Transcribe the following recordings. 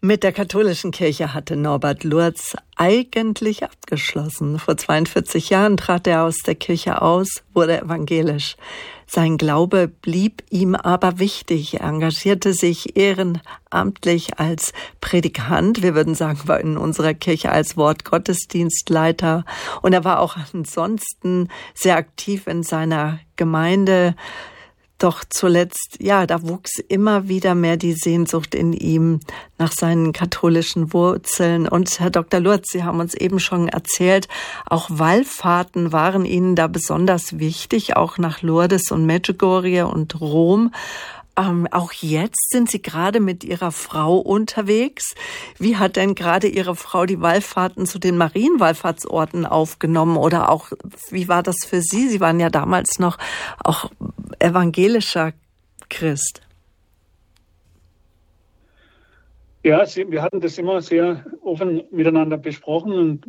Mit der katholischen Kirche hatte Norbert Lurz eigentlich abgeschlossen. Vor 42 Jahren trat er aus der Kirche aus, wurde evangelisch. Sein Glaube blieb ihm aber wichtig. Er engagierte sich ehrenamtlich als Predikant. Wir würden sagen, war in unserer Kirche als Wortgottesdienstleiter. Und er war auch ansonsten sehr aktiv in seiner Gemeinde. Doch zuletzt, da wuchs immer wieder mehr die Sehnsucht in ihm nach seinen katholischen Wurzeln. Und Herr Dr. Lurz, Sie haben uns eben schon erzählt, auch Wallfahrten waren Ihnen da besonders wichtig, auch nach Lourdes und Medjugorje und Rom. Auch jetzt sind Sie gerade mit Ihrer Frau unterwegs. Wie hat denn gerade Ihre Frau die Wallfahrten zu den Marienwallfahrtsorten aufgenommen? Oder auch, wie war das für Sie? Sie waren ja damals noch auch evangelischer Christ. Ja, wir hatten das immer sehr offen miteinander besprochen. Und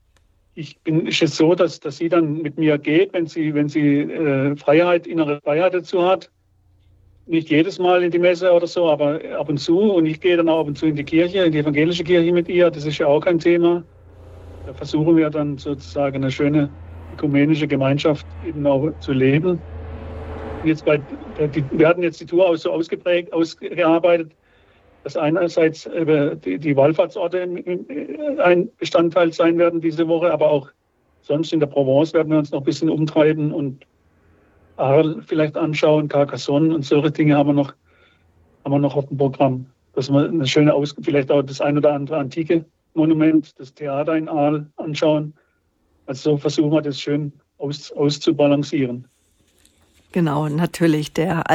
ist es so, dass sie dann mit mir geht, wenn sie innere Freiheit dazu hat. Nicht jedes Mal in die Messe oder so, aber ab und zu. Und ich gehe dann auch ab und zu in die Kirche, in die evangelische Kirche mit ihr. Das ist ja auch kein Thema. Da versuchen wir dann sozusagen eine schöne ökumenische Gemeinschaft eben auch zu leben. Und jetzt wir hatten jetzt die Tour auch so ausgearbeitet, dass einerseits die Wallfahrtsorte ein Bestandteil sein werden diese Woche, aber auch sonst in der Provence werden wir uns noch ein bisschen umtreiben und Arles vielleicht anschauen, Carcassonne und solche Dinge haben wir noch auf dem Programm. Dass wir eine schöne vielleicht auch das ein oder andere antike Monument, das Theater in Arles anschauen. Also so versuchen wir das schön auszubalancieren. Genau, natürlich der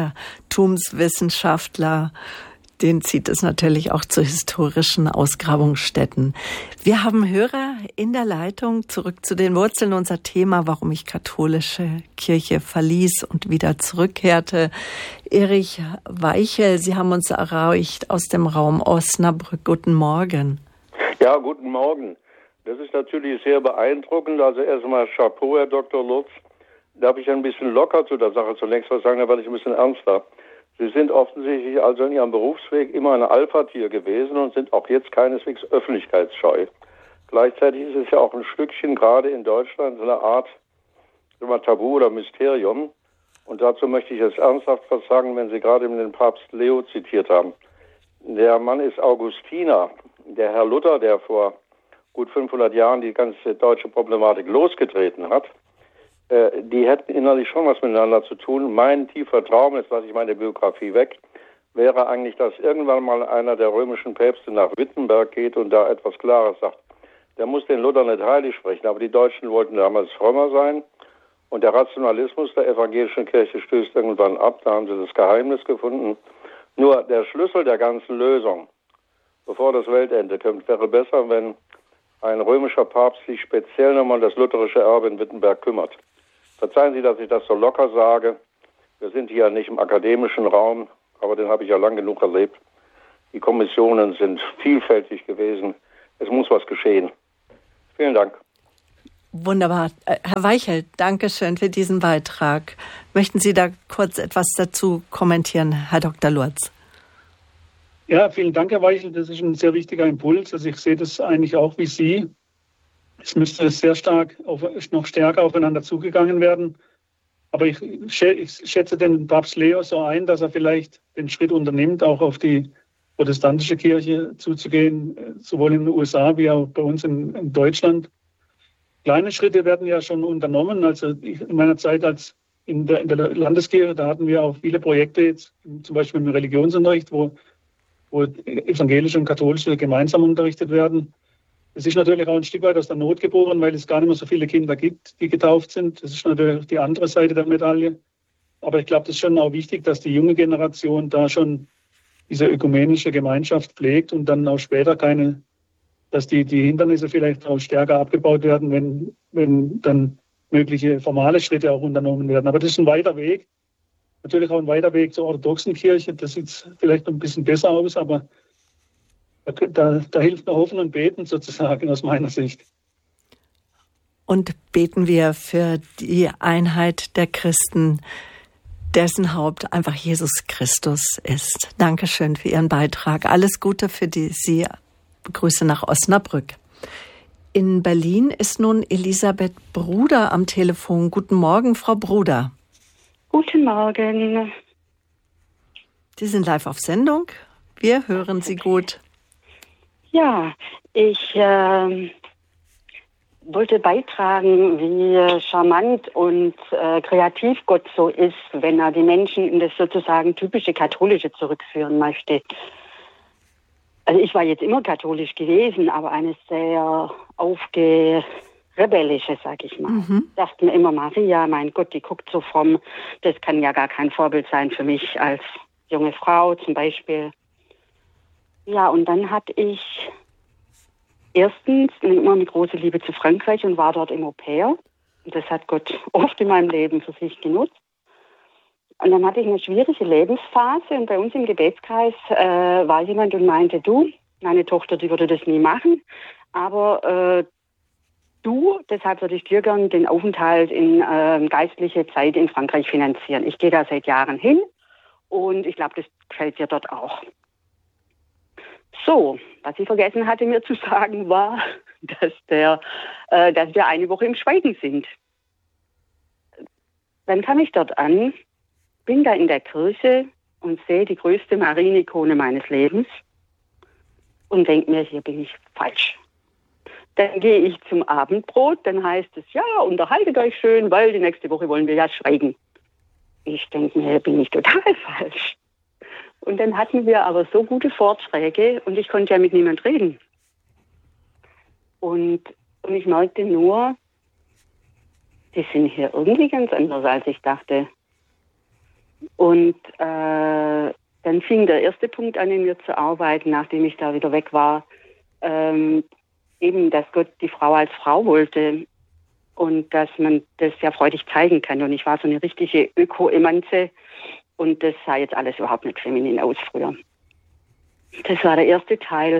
Altertumswissenschaftler, den zieht es natürlich auch zu historischen Ausgrabungsstätten. Wir haben Hörer in der Leitung. Zurück zu den Wurzeln. Unser Thema, warum ich katholische Kirche verließ und wieder zurückkehrte. Erich Weichel, Sie haben uns erreicht aus dem Raum Osnabrück. Guten Morgen. Ja, guten Morgen. Das ist natürlich sehr beeindruckend. Also erstmal Chapeau, Herr Dr. Lurz. Darf ich ein bisschen locker zu der Sache zunächst was sagen, da werde ich ein bisschen ernster. Sie sind offensichtlich also in Ihrem Berufsweg immer ein Alpha-Tier gewesen und sind auch jetzt keineswegs öffentlichkeitsscheu. Gleichzeitig ist es ja auch ein Stückchen, gerade in Deutschland, so eine Art Tabu oder Mysterium. Und dazu möchte ich jetzt ernsthaft was sagen, wenn Sie gerade den Papst Leo zitiert haben. Der Mann ist Augustiner. Der Herr Luther, der vor gut 500 Jahren die ganze deutsche Problematik losgetreten hat, die hätten innerlich schon was miteinander zu tun. Mein tiefer Traum, jetzt lasse ich meine Biografie weg, wäre eigentlich, dass irgendwann mal einer der römischen Päpste nach Wittenberg geht und da etwas Klares sagt. Der muss den Luther nicht heilig sprechen, aber die Deutschen wollten damals frömmer sein und der Rationalismus der evangelischen Kirche stößt irgendwann ab. Da haben sie das Geheimnis gefunden. Nur der Schlüssel der ganzen Lösung, bevor das Weltende kommt, wäre besser, wenn ein römischer Papst sich speziell nochmal um das lutherische Erbe in Wittenberg kümmert. Verzeihen Sie, dass ich das so locker sage. Wir sind hier nicht im akademischen Raum, aber den habe ich ja lang genug erlebt. Die Kommissionen sind vielfältig gewesen. Es muss was geschehen. Vielen Dank. Wunderbar. Herr Weichel, danke schön für diesen Beitrag. Möchten Sie da kurz etwas dazu kommentieren, Herr Dr. Lurz? Ja, vielen Dank, Herr Weichel. Das ist ein sehr wichtiger Impuls. Also ich sehe das eigentlich auch wie Sie. Es müsste noch stärker aufeinander zugegangen werden. Aber ich schätze den Papst Leo so ein, dass er vielleicht den Schritt unternimmt, auch auf die protestantische Kirche zuzugehen, sowohl in den USA wie auch bei uns in Deutschland. Kleine Schritte werden ja schon unternommen. Also in meiner Zeit als in der Landeskirche, da hatten wir auch viele Projekte, jetzt, zum Beispiel im Religionsunterricht, wo evangelische und katholische gemeinsam unterrichtet werden. Es ist natürlich auch ein Stück weit aus der Not geboren, weil es gar nicht mehr so viele Kinder gibt, die getauft sind. Das ist natürlich die andere Seite der Medaille. Aber ich glaube, das ist schon auch wichtig, dass die junge Generation da schon diese ökumenische Gemeinschaft pflegt und dann auch später dass die Hindernisse vielleicht auch stärker abgebaut werden, wenn dann mögliche formale Schritte auch unternommen werden. Aber das ist ein weiter Weg. Natürlich auch ein weiter Weg zur orthodoxen Kirche. Das sieht vielleicht ein bisschen besser aus, aber da hilft nur Hoffen und Beten sozusagen aus meiner Sicht. Und beten wir für die Einheit der Christen, dessen Haupt einfach Jesus Christus ist. Dankeschön für Ihren Beitrag. Alles Gute für Sie. Grüße nach Osnabrück. In Berlin ist nun Elisabeth Bruder am Telefon. Guten Morgen, Frau Bruder. Guten Morgen. Sie sind live auf Sendung. Wir hören Sie gut. Ja, ich wollte beitragen, wie charmant und kreativ Gott so ist, wenn er die Menschen in das sozusagen typische Katholische zurückführen möchte. Also ich war jetzt immer katholisch gewesen, aber eine sehr rebellische, sag ich mal. Dachte mir immer, Maria, mein Gott, die guckt so fromm, das kann ja gar kein Vorbild sein für mich als junge Frau zum Beispiel. Ja, und dann hatte ich erstens immer eine große Liebe zu Frankreich und war dort im Au-pair. Und das hat Gott oft in meinem Leben für sich genutzt. Und dann hatte ich eine schwierige Lebensphase und bei uns im Gebetskreis war jemand und meinte, du, meine Tochter, die würde das nie machen, aber deshalb würde ich dir gern den Aufenthalt in geistliche Zeit in Frankreich finanzieren. Ich gehe da seit Jahren hin und ich glaube, das gefällt dir dort auch. So, was ich vergessen hatte mir zu sagen war, dass wir eine Woche im Schweigen sind. Dann kam ich dort an, bin da in der Kirche und sehe die größte Marienikone meines Lebens und denke mir, hier bin ich falsch. Dann gehe ich zum Abendbrot, dann heißt es, ja, unterhaltet euch schön, weil die nächste Woche wollen wir ja schweigen. Ich denke mir, hier bin ich total falsch. Und dann hatten wir aber so gute Vorträge und ich konnte ja mit niemand reden. Und ich merkte nur, die sind hier irgendwie ganz anders, als ich dachte. Und dann fing der erste Punkt an, in mir zu arbeiten, nachdem ich da wieder weg war. Eben, dass Gott die Frau als Frau wollte und dass man das ja freudig zeigen kann. Und ich war so eine richtige Öko-Emanze und das sah jetzt alles überhaupt nicht feminin aus früher. Das war der erste Teil.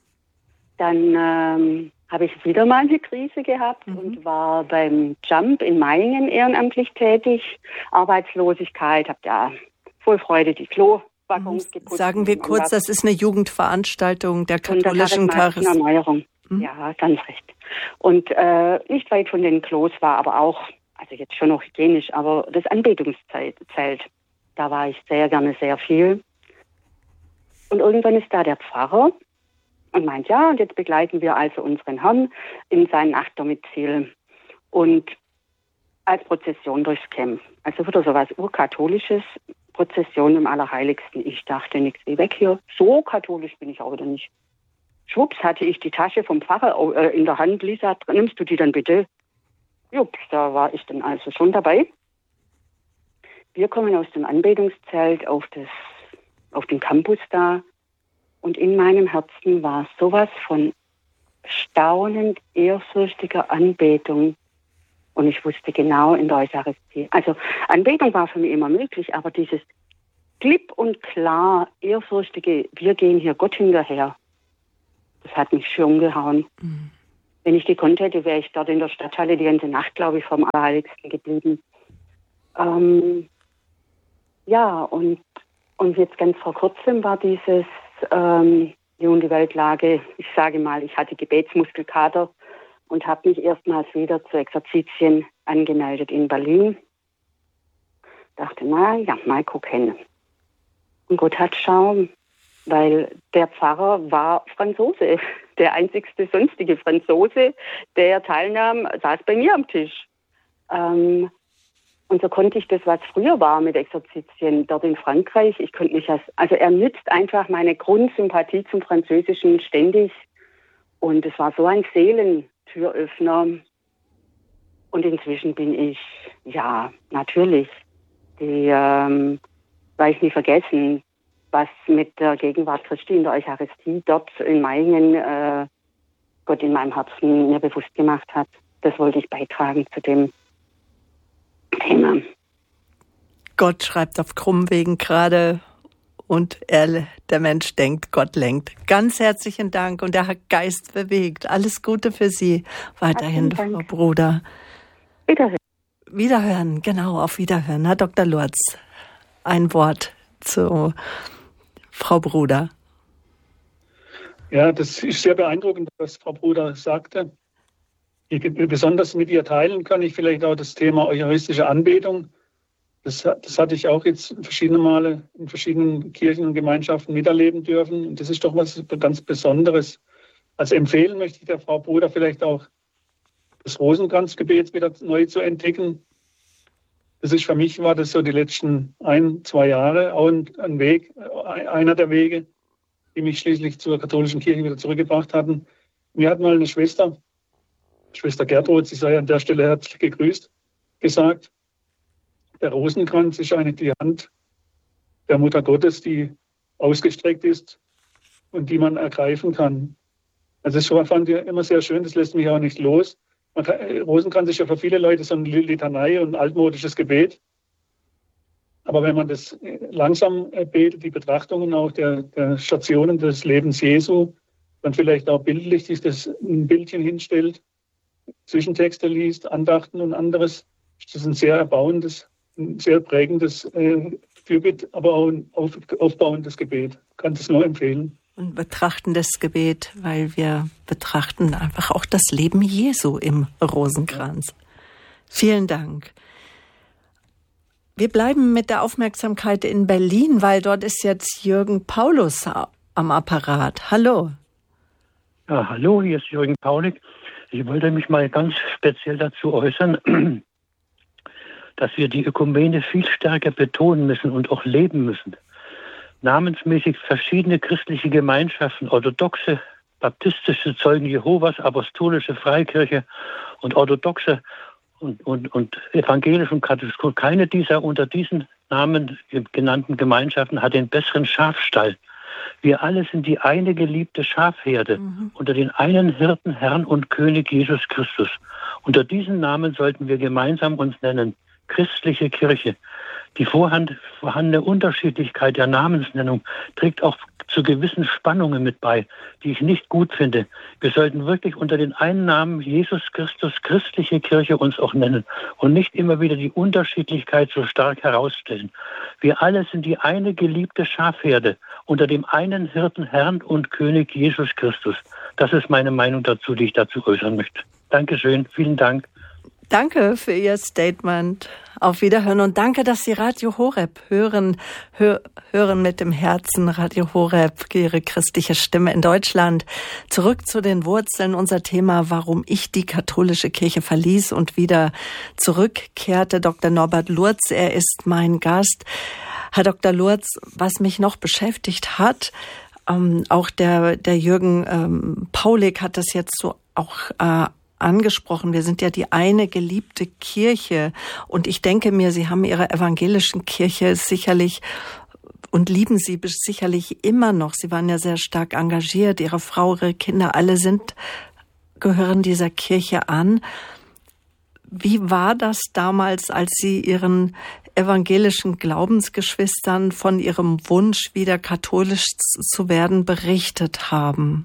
Dann habe ich wieder mal eine Krise gehabt und war beim Jump in Meiningen ehrenamtlich tätig. Arbeitslosigkeit, habe da voll Freude die Klowaggons geputzt. Sagen wir kurz, das ist eine Jugendveranstaltung der katholischen Erneuerung. Ja, ganz recht. Und nicht weit von den Klos war aber auch, also jetzt schon noch hygienisch, aber das Anbetungszelt. Da war ich sehr gerne sehr viel. Und irgendwann ist da der Pfarrer und meint, ja, und jetzt begleiten wir also unseren Herrn in sein Nachtdomizil und als Prozession durchs Camp. Also wieder so was urkatholisches, Prozession im Allerheiligsten. Ich dachte, nichts wie weg hier. So katholisch bin ich auch wieder nicht. Schwupps, hatte ich die Tasche vom Pfarrer in der Hand. Lisa, nimmst du die dann bitte? Jupp, da war ich dann also schon dabei. Wir kommen aus dem Anbetungszelt auf den Campus da und in meinem Herzen war sowas von staunend ehrfürchtiger Anbetung und ich wusste genau in der Eucharistie. Also Anbetung war für mich immer möglich, aber dieses klipp und klar ehrfürchtige, wir gehen hier Gott hinterher, das hat mich schon umgehauen. Wenn ich gekonnt hätte, wäre ich dort in der Stadthalle die ganze Nacht, glaube ich, vom Allerheiligsten geblieben. Ja, und jetzt ganz vor kurzem war dieses die Weltlage, ich sage mal, ich hatte Gebetsmuskelkater und habe mich erstmals wieder zu Exerzitien angemeldet in Berlin. Dachte, mal gucken. Und Gott hat Schaum, weil der Pfarrer war Franzose, der einzigste sonstige Franzose, der teilnahm, saß bei mir am Tisch. Und so konnte ich das, was früher war mit Exerzitien dort in Frankreich, ich konnte mich also er nützt einfach meine Grundsympathie zum Französischen ständig. Und es war so ein Seelentüröffner. Und inzwischen bin ich, ja, natürlich, werde ich nie vergessen, was mit der Gegenwart Christi in der Eucharistie dort in Meiningen Gott in meinem Herzen mir bewusst gemacht hat. Das wollte ich beitragen zu dem Thema. Gott schreibt auf Krummwegen gerade und der Mensch denkt, Gott lenkt. Ganz herzlichen Dank und der Geist bewegt. Alles Gute für Sie weiterhin, Frau Bruder. Wiederhören. Wiederhören, genau, auf Wiederhören, Herr Dr. Lurz. ein Wort zu Frau Bruder. Ja, das ist sehr beeindruckend, was Frau Bruder sagte. Besonders mit ihr teilen kann ich vielleicht auch das Thema eucharistische Anbetung. Das hatte ich auch jetzt verschiedene Male in verschiedenen Kirchen und Gemeinschaften miterleben dürfen. Und das ist doch was ganz Besonderes. Also empfehlen möchte ich der Frau Bruder vielleicht auch, das Rosenkranzgebet wieder neu zu entdecken. Das ist für mich, war das so die letzten 1-2 Jahre auch ein Weg, einer der Wege, die mich schließlich zur katholischen Kirche wieder zurückgebracht hatten. Mir hat mal eine Schwester Gertrud, sie sei an der Stelle herzlich gegrüßt, gesagt, der Rosenkranz ist eigentlich die Hand der Mutter Gottes, die ausgestreckt ist und die man ergreifen kann. Also das fand ich immer sehr schön, das lässt mich auch nicht los. Rosenkranz ist ja für viele Leute so eine Litanei und ein altmodisches Gebet. Aber wenn man das langsam betet, die Betrachtungen auch der Stationen des Lebens Jesu, dann vielleicht auch bildlich sich das ein Bildchen hinstellt, Zwischentexte liest, Andachten und anderes, ist das ein sehr erbauendes, ein sehr prägendes Fürbitt, aber auch ein aufbauendes Gebet. Ich kann das nur empfehlen. Und betrachtendes Gebet, weil wir betrachten einfach auch das Leben Jesu im Rosenkranz. Vielen Dank. Wir bleiben mit der Aufmerksamkeit in Berlin, weil dort ist jetzt Jürgen Paulus am Apparat. Hallo. Ja, hallo, hier ist Jürgen Paulik. Ich wollte mich mal ganz speziell dazu äußern, dass wir die Ökumene viel stärker betonen müssen und auch leben müssen. Namensmäßig verschiedene christliche Gemeinschaften, orthodoxe, baptistische Zeugen Jehovas, apostolische Freikirche und orthodoxe und evangelisch und katholisch. Keine dieser unter diesen Namen genannten Gemeinschaften hat den besseren Schafstall. Wir alle sind die eine geliebte Schafherde unter den einen Hirten, Herrn und König Jesus Christus. Unter diesen Namen sollten wir gemeinsam uns nennen. Christliche Kirche. Die vorhandene Unterschiedlichkeit der Namensnennung trägt auch zu gewissen Spannungen mit bei, die ich nicht gut finde. Wir sollten wirklich unter den einen Namen Jesus Christus christliche Kirche uns auch nennen und nicht immer wieder die Unterschiedlichkeit so stark herausstellen. Wir alle sind die eine geliebte Schafherde unter dem einen Hirten, Herrn und König Jesus Christus. Das ist meine Meinung dazu, die ich dazu äußern möchte. Dankeschön, vielen Dank. Danke für Ihr Statement. Auf Wiederhören und danke, dass Sie Radio Horeb hören mit dem Herzen. Radio Horeb, Ihre christliche Stimme in Deutschland. Zurück zu den Wurzeln. Unser Thema, warum ich die katholische Kirche verließ und wieder zurückkehrte. Dr. Norbert Lurz, er ist mein Gast. Herr Dr. Lurz, was mich noch beschäftigt hat, auch der Jürgen Paulik hat das jetzt so auch angesprochen. Wir sind ja die eine geliebte Kirche und ich denke mir, Sie haben Ihre evangelischen Kirche sicherlich und lieben sie sicherlich immer noch. Sie waren ja sehr stark engagiert. Ihre Frau, Ihre Kinder, alle gehören dieser Kirche an. Wie war das damals, als Sie Ihren evangelischen Glaubensgeschwistern von Ihrem Wunsch, wieder katholisch zu werden, berichtet haben?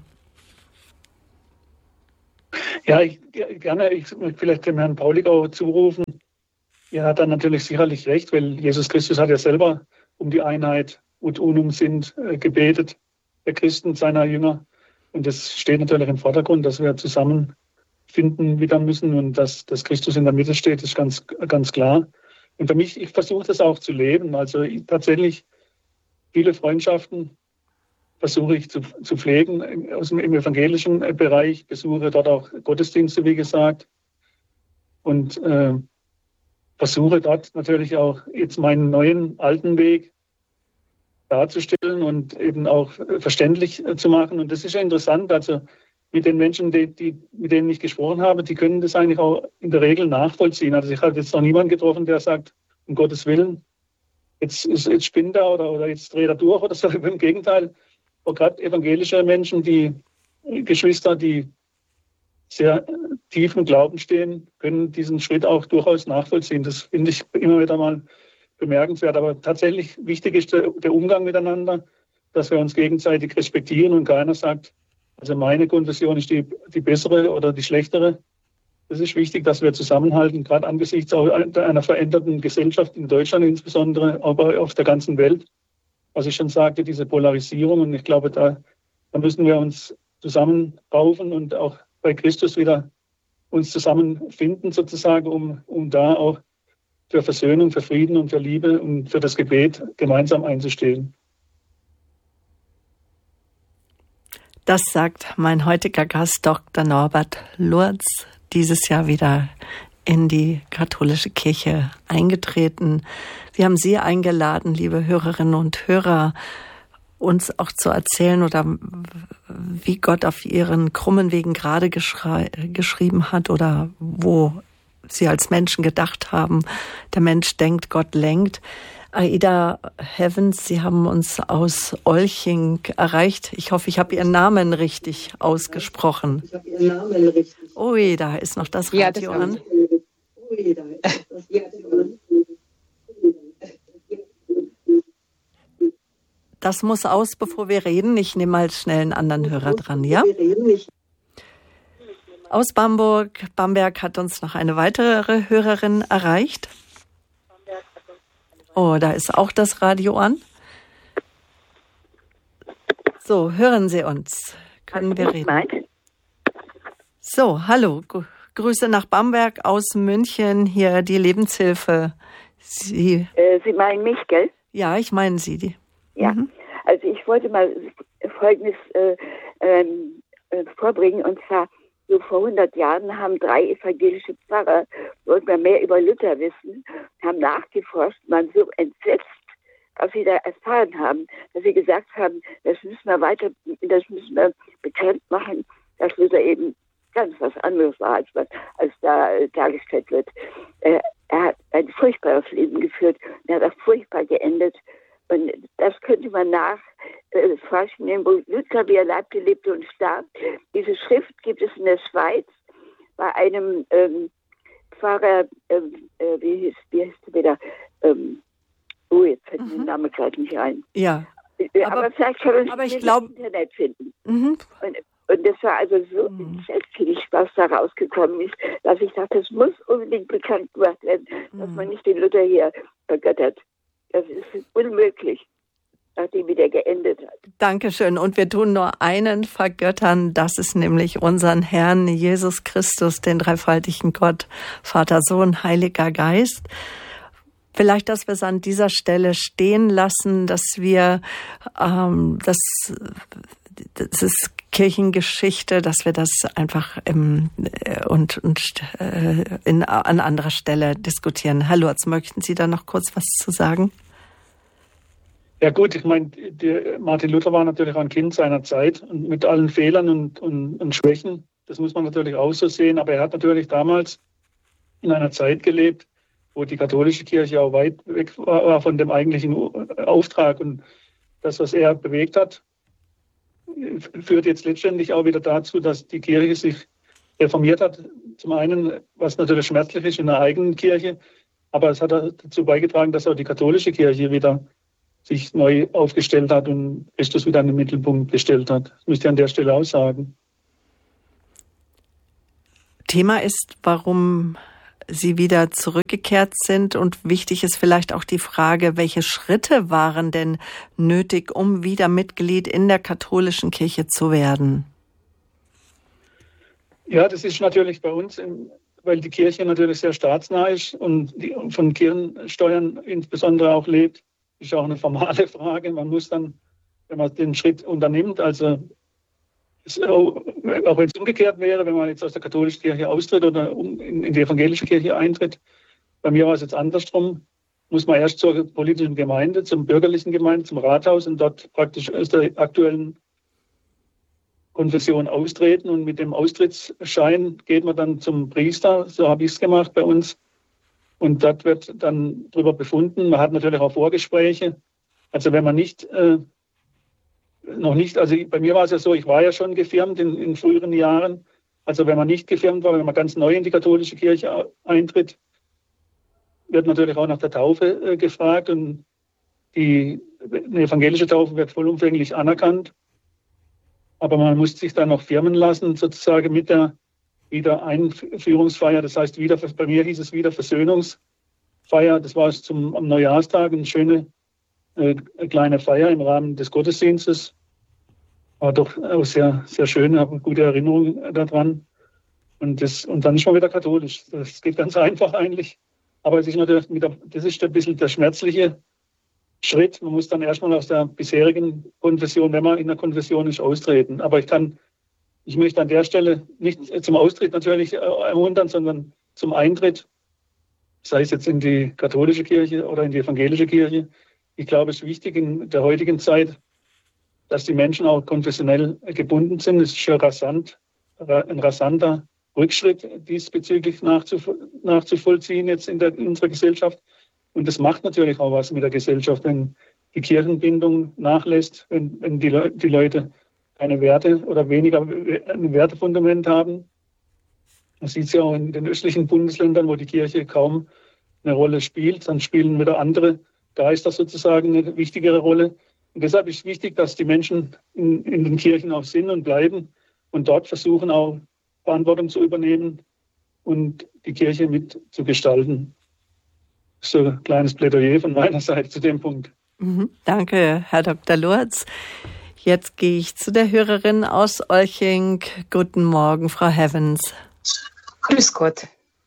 Ja, gerne. Ich möchte vielleicht dem Herrn Paulik auch zurufen. Er hat dann natürlich sicherlich recht, weil Jesus Christus hat ja selber um die Einheit und unum sind gebetet, der Christen, seiner Jünger. Und das steht natürlich im Vordergrund, dass wir zusammenfinden wieder müssen und dass Christus in der Mitte steht, ist ganz, ganz klar. Und für mich, ich versuche das auch zu leben. Also tatsächlich viele Freundschaften versuche ich zu pflegen im evangelischen Bereich, besuche dort auch Gottesdienste, wie gesagt, und versuche dort natürlich auch jetzt meinen neuen, alten Weg darzustellen und eben auch verständlich zu machen. Und das ist ja interessant, also mit den Menschen, mit denen ich gesprochen habe, die können das eigentlich auch in der Regel nachvollziehen. Also ich habe jetzt noch niemanden getroffen, der sagt, um Gottes Willen, jetzt spinnt er oder jetzt dreht er durch oder so. Im Gegenteil, auch gerade evangelische Menschen, die Geschwister, die sehr tief im Glauben stehen, können diesen Schritt auch durchaus nachvollziehen. Das finde ich immer wieder mal bemerkenswert. Aber tatsächlich wichtig ist der Umgang miteinander, dass wir uns gegenseitig respektieren und keiner sagt, also meine Konfession ist die bessere oder die schlechtere. Es ist wichtig, dass wir zusammenhalten, gerade angesichts auch einer veränderten Gesellschaft in Deutschland insbesondere, aber auf der ganzen Welt. Was ich schon sagte, diese Polarisierung. Und ich glaube, da müssen wir uns zusammenraufen und auch bei Christus wieder uns zusammenfinden sozusagen, um da auch für Versöhnung, für Frieden und für Liebe und für das Gebet gemeinsam einzustehen. Das sagt mein heutiger Gast, Dr. Norbert Lurz, dieses Jahr wieder in die katholische Kirche eingetreten. Wir haben Sie eingeladen, liebe Hörerinnen und Hörer, uns auch zu erzählen oder wie Gott auf Ihren krummen Wegen gerade geschrieben hat oder wo Sie als Menschen gedacht haben, der Mensch denkt, Gott lenkt. Aida Heavens, Sie haben uns aus Olching erreicht. Ich hoffe, ich habe Ihren Namen richtig ausgesprochen. Ui, da ist noch das Radio an. Das muss aus, bevor wir reden. Ich nehme mal schnell einen anderen Hörer dran, ja? Aus Bamberg. Bamberg hat uns noch eine weitere Hörerin erreicht. Oh, da ist auch das Radio an. So, hören Sie uns. Können wir reden? So, hallo. Grüße nach Bamberg aus München. Hier die Lebenshilfe. Sie meinen mich, gell? Ja, ich meine Sie. Ja, also ich wollte mal Folgendes vorbringen. Und zwar, so vor 100 Jahren haben 3 evangelische Pfarrer, wollten wir mehr über Luther wissen, haben nachgeforscht, waren so entsetzt, was sie da erfahren haben, dass sie gesagt haben, das müssen wir bekannt machen, dass Luther eben ganz was anderes war, als da dargestellt wird. Er hat ein furchtbares Leben geführt, er hat auch furchtbar geendet. Und das könnte man nachforschen, wo Luther, wie er lebte, lebte und starb. Diese Schrift gibt es in der Schweiz bei einem Pfarrer, wie heißt er wieder? Jetzt fällt mir der Name gerade nicht ein. Ja. Aber vielleicht kann man es im Internet finden. Und das war also so viel Spaß da rausgekommen ist, dass ich dachte, das muss unbedingt bekannt gemacht werden, dass man nicht den Luther hier vergöttert. Das ist unmöglich, nachdem er geendet hat. Dankeschön. Und wir tun nur einen vergöttern, das ist nämlich unseren Herrn Jesus Christus, den dreifaltigen Gott, Vater, Sohn, Heiliger Geist. Vielleicht, dass wir es an dieser Stelle stehen lassen, dass wir das ist Kirchengeschichte, dass wir das einfach an anderer Stelle diskutieren. Herr Lurz, möchten Sie da noch kurz was zu sagen? Ja gut, ich meine, Martin Luther war natürlich ein Kind seiner Zeit und mit allen Fehlern und Schwächen. Das muss man natürlich auch so sehen. Aber er hat natürlich damals in einer Zeit gelebt, wo die katholische Kirche auch weit weg war von dem eigentlichen Auftrag. Und das, was er bewegt hat, führt jetzt letztendlich auch wieder dazu, dass die Kirche sich reformiert hat. Zum einen, was natürlich schmerzlich ist in der eigenen Kirche, aber es hat dazu beigetragen, dass auch die katholische Kirche wieder sich neu aufgestellt hat und Christus wieder in den Mittelpunkt gestellt hat. Das müsste ich an der Stelle auch sagen. Thema ist, warum Sie wieder zurückgekehrt sind, und wichtig ist vielleicht auch die Frage, welche Schritte waren denn nötig, um wieder Mitglied in der katholischen Kirche zu werden? Ja, das ist natürlich bei uns, weil die Kirche natürlich sehr staatsnah ist und von Kirchensteuern insbesondere auch lebt, ist auch eine formale Frage. Man muss dann, wenn man den Schritt unternimmt, also auch wenn es umgekehrt wäre, wenn man jetzt aus der katholischen Kirche austritt oder in die evangelische Kirche eintritt, bei mir war es jetzt andersrum, muss man erst zur politischen Gemeinde, zum bürgerlichen Gemeinde, zum Rathaus und dort praktisch aus der aktuellen Konfession austreten, und mit dem Austrittsschein geht man dann zum Priester, so habe ich es gemacht bei uns, und dort wird dann darüber befunden. Man hat natürlich auch Vorgespräche, also wenn man also bei mir war es ja so, ich war ja schon gefirmt in früheren Jahren. Also wenn man nicht gefirmt war, wenn man ganz neu in die katholische Kirche eintritt, wird natürlich auch nach der Taufe gefragt, und eine evangelische Taufe wird vollumfänglich anerkannt. Aber man muss sich dann noch firmen lassen, sozusagen mit der Wiedereinführungsfeier. Das heißt, bei mir hieß es Wiederversöhnungsfeier. Das war am Neujahrstag eine schöne kleine Feier im Rahmen des Gottesdienstes. War doch auch sehr, sehr schön, habe eine gute Erinnerung daran. Und dann ist man wieder katholisch. Das geht ganz einfach eigentlich. Aber es ist natürlich das ist ein bisschen der schmerzliche Schritt. Man muss dann erstmal aus der bisherigen Konfession, wenn man in der Konfession ist, austreten. Aber ich möchte an der Stelle nicht zum Austritt natürlich ermuntern, sondern zum Eintritt, sei es jetzt in die katholische Kirche oder in die evangelische Kirche. Ich glaube, es ist wichtig in der heutigen Zeit, dass die Menschen auch konfessionell gebunden sind. Es ist schon ein rasanter Rückschritt diesbezüglich nachzuvollziehen jetzt in unserer Gesellschaft. Und das macht natürlich auch was mit der Gesellschaft, wenn die Kirchenbindung nachlässt, wenn die Leute keine Werte oder weniger ein Wertefundament haben. Man sieht es ja auch in den östlichen Bundesländern, wo die Kirche kaum eine Rolle spielt. Dann spielen wieder andere Geister sozusagen eine wichtigere Rolle. Und deshalb ist es wichtig, dass die Menschen in den Kirchen auch sind und bleiben und dort versuchen auch Verantwortung zu übernehmen und die Kirche mit zu gestalten. So ein kleines Plädoyer von meiner Seite zu dem Punkt. Danke, Herr Dr. Lurz. Jetzt gehe ich zu der Hörerin aus Olching. Guten Morgen, Frau Heavens. Grüß Gott.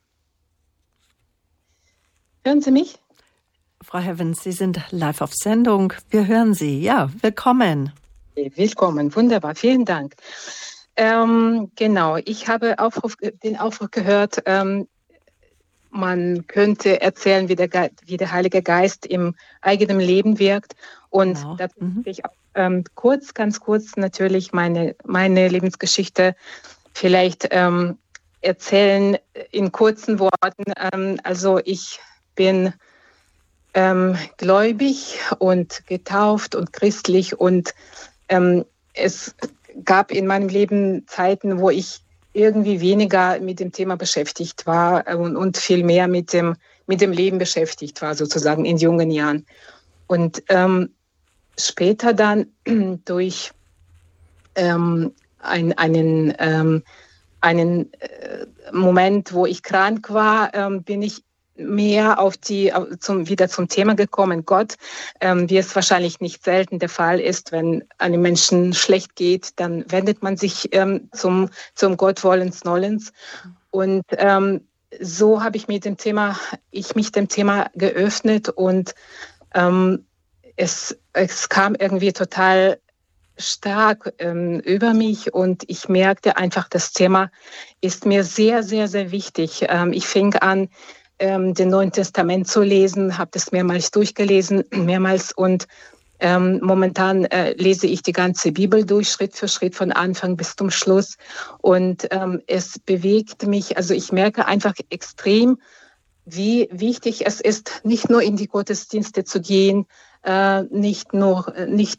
Hören Sie mich? Frau Heavens, Sie sind live auf Sendung. Wir hören Sie. Ja, willkommen. Willkommen, wunderbar, vielen Dank. Genau, ich habe den Aufruf gehört, man könnte erzählen, wie der Heilige Geist im eigenen Leben wirkt. Und genau. Da will ich auch ganz kurz natürlich meine Lebensgeschichte vielleicht erzählen in kurzen Worten. Also ich bin gläubig und getauft und christlich und es gab in meinem Leben Zeiten, wo ich irgendwie weniger mit dem Thema beschäftigt war und viel mehr mit dem Leben beschäftigt war, sozusagen in jungen Jahren. Und später dann durch einen Moment, wo ich krank war, bin ich mehr wieder zum Thema gekommen, Gott, wie es wahrscheinlich nicht selten der Fall ist, wenn einem Menschen schlecht geht, dann wendet man sich zum Gott wollens Nollens. Und so habe ich mich dem Thema geöffnet und es kam irgendwie total stark über mich und ich merkte einfach, das Thema ist mir sehr, sehr, sehr wichtig. Ich fing an, den Neuen Testament zu lesen, habe das mehrmals durchgelesen, und momentan lese ich die ganze Bibel durch, Schritt für Schritt, von Anfang bis zum Schluss. Und es bewegt mich, also ich merke einfach extrem, wie wichtig es ist, nicht nur in die Gottesdienste zu gehen, nicht nur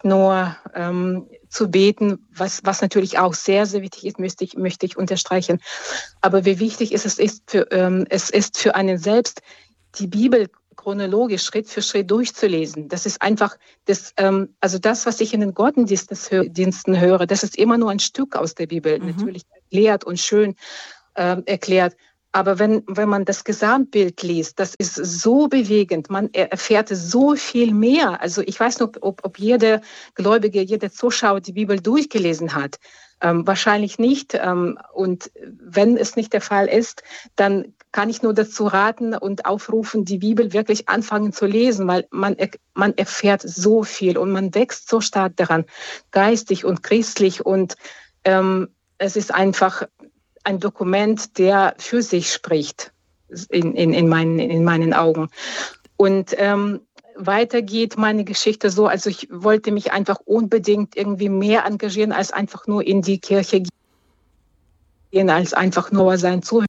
zu beten, was natürlich auch sehr, sehr wichtig ist, möchte ich unterstreichen. Aber wie wichtig es ist für einen selbst, die Bibel chronologisch Schritt für Schritt durchzulesen. Das ist einfach also das, was ich in den Gottesdiensten höre, das ist immer nur ein Stück aus der Bibel, natürlich erklärt und schön erklärt. Aber wenn man das Gesamtbild liest, das ist so bewegend, man erfährt so viel mehr. Also ich weiß nicht, ob jeder Gläubige, jeder Zuschauer die Bibel durchgelesen hat. Wahrscheinlich nicht. Und wenn es nicht der Fall ist, dann kann ich nur dazu raten und aufrufen, die Bibel wirklich anfangen zu lesen, weil man erfährt so viel und man wächst so stark daran, geistig und christlich. Und es ist einfach ein Dokument, der für sich spricht, in meinen Augen. Und weiter geht meine Geschichte so, also ich wollte mich einfach unbedingt irgendwie mehr engagieren, als einfach nur in die Kirche gehen, als einfach nur sein Zuhören.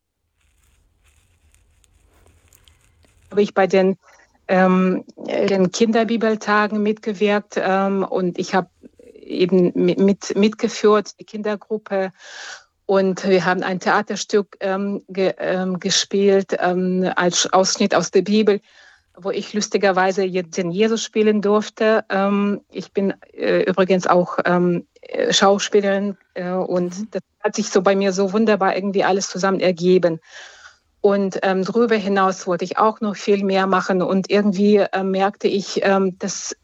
Habe ich bei den Kinderbibeltagen mitgewirkt und ich habe eben mitgeführt, die Kindergruppe. Und wir haben ein Theaterstück gespielt als Ausschnitt aus der Bibel. wo ich lustigerweise den Jesus spielen durfte. Ich bin übrigens auch Schauspielerin und das hat sich so bei mir so wunderbar irgendwie alles zusammen ergeben. Und darüber hinaus wollte ich auch noch viel mehr machen und irgendwie merkte ich, dass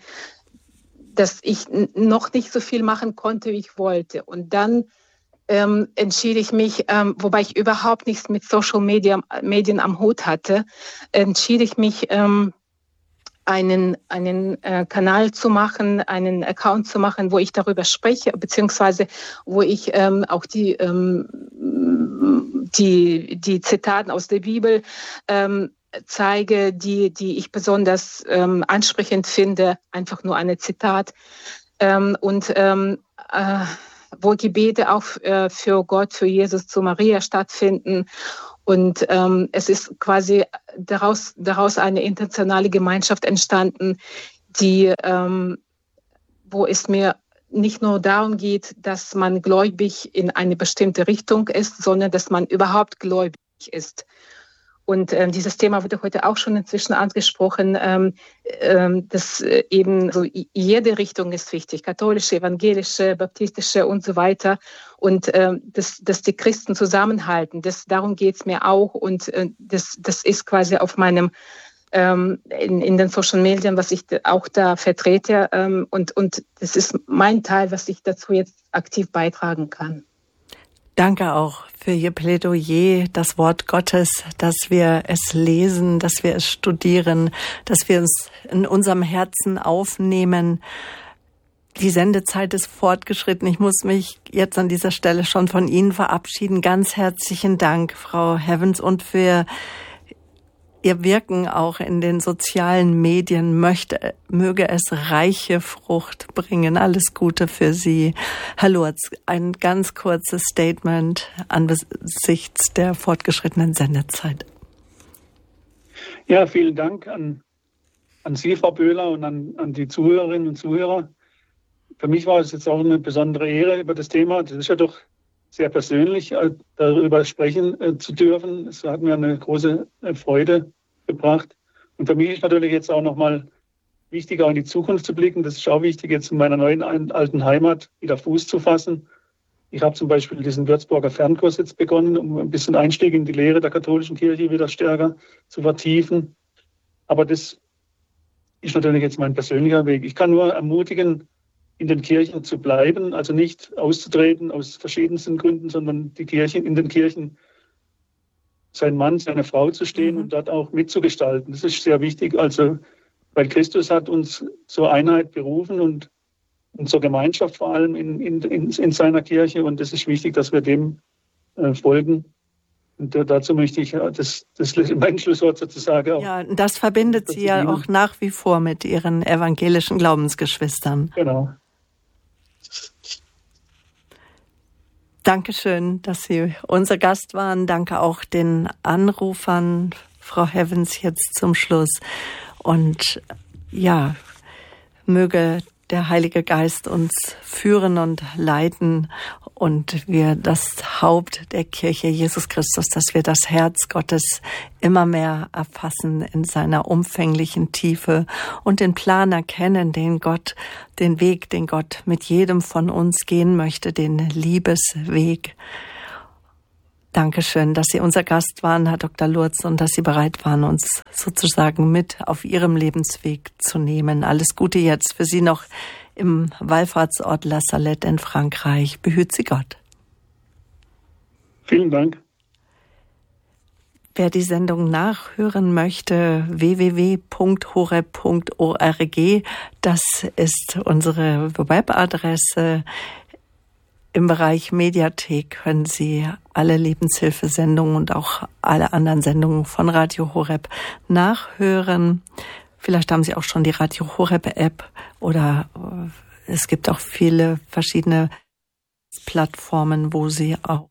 ich noch nicht so viel machen konnte, wie ich wollte. Und dann entschied ich mich, wobei ich überhaupt nichts mit Social Medien am Hut hatte, entschied ich mich, einen Kanal zu machen, einen Account zu machen, wo ich darüber spreche, beziehungsweise wo ich auch die Zitaten aus der Bibel zeige, die ich besonders ansprechend finde, einfach nur eine Zitat. Wo Gebete auch für Gott, für Jesus, zu Maria stattfinden. Und es ist quasi daraus eine internationale Gemeinschaft entstanden, wo es mir nicht nur darum geht, dass man gläubig in eine bestimmte Richtung ist, sondern dass man überhaupt gläubig ist. Und dieses Thema wurde heute auch schon inzwischen angesprochen, dass eben so jede Richtung ist wichtig, katholische, evangelische, baptistische und so weiter. Und dass die Christen zusammenhalten, darum geht es mir auch. Und das ist quasi auf meinem, in den Social Medien, was ich auch da vertrete. Und das ist mein Teil, was ich dazu jetzt aktiv beitragen kann. Danke auch für Ihr Plädoyer, das Wort Gottes, dass wir es lesen, dass wir es studieren, dass wir es in unserem Herzen aufnehmen. Die Sendezeit ist fortgeschritten. Ich muss mich jetzt an dieser Stelle schon von Ihnen verabschieden. Ganz herzlichen Dank, Frau Heavens, und für Ihr Wirken auch in den sozialen Medien. Möge es reiche Frucht bringen. Alles Gute für Sie. Herr Lurz, ein ganz kurzes Statement angesichts der fortgeschrittenen Sendezeit. Ja, vielen Dank an Sie, Frau Böhler, und an die Zuhörerinnen und Zuhörer. Für mich war es jetzt auch eine besondere Ehre über das Thema. Das ist ja doch sehr persönlich, darüber sprechen zu dürfen. Es hat mir eine große Freude gebracht. Und für mich ist natürlich jetzt auch nochmal wichtig, auch in die Zukunft zu blicken. Das ist auch wichtig, jetzt in meiner neuen alten Heimat wieder Fuß zu fassen. Ich habe zum Beispiel diesen Würzburger Fernkurs jetzt begonnen, um ein bisschen Einstieg in die Lehre der katholischen Kirche wieder stärker zu vertiefen. Aber das ist natürlich jetzt mein persönlicher Weg. Ich kann nur ermutigen, in den Kirchen zu bleiben, also nicht auszutreten aus verschiedensten Gründen, sondern in den Kirchen sein Mann, seine Frau zu stehen und dort auch mitzugestalten. Das ist sehr wichtig, also weil Christus hat uns zur Einheit berufen und zur Gemeinschaft vor allem in seiner Kirche, und es ist wichtig, dass wir dem folgen. Und dazu möchte ich mein Schlusswort sozusagen auch. Ja, das verbindet Sie ja auch nach wie vor mit Ihren evangelischen Glaubensgeschwistern. Genau. Dankeschön, dass Sie unser Gast waren. Danke auch den Anrufern, Frau Heavens, jetzt zum Schluss. Und ja, möge der Heilige Geist uns führen und leiten und wir das Haupt der Kirche, Jesus Christus, dass wir das Herz Gottes immer mehr erfassen in seiner umfänglichen Tiefe und den Plan erkennen, den Weg, den Gott mit jedem von uns gehen möchte, den Liebesweg. Dankeschön, dass Sie unser Gast waren, Herr Dr. Lurz, und dass Sie bereit waren, uns sozusagen mit auf Ihrem Lebensweg zu nehmen. Alles Gute jetzt für Sie noch im Wallfahrtsort La Salette in Frankreich. Behüt Sie Gott. Vielen Dank. Wer die Sendung nachhören möchte, www.horeb.org, das ist unsere Webadresse. Im Bereich Mediathek können Sie alle Lebenshilfesendungen und auch alle anderen Sendungen von Radio Horeb nachhören. Vielleicht haben Sie auch schon die Radio Horeb App oder es gibt auch viele verschiedene Plattformen, wo Sie auch